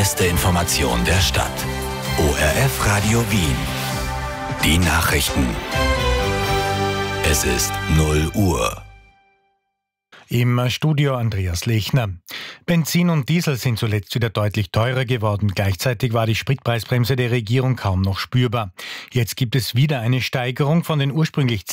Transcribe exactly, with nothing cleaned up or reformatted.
beste Information der Stadt. O R F Radio Wien. Die Nachrichten. Es ist null Uhr. Im Studio Andreas Lechner. Benzin und Diesel sind zuletzt wieder deutlich teurer geworden. Gleichzeitig war die Spritpreisbremse der Regierung kaum noch spürbar. Jetzt gibt es wieder eine Steigerung von den ursprünglich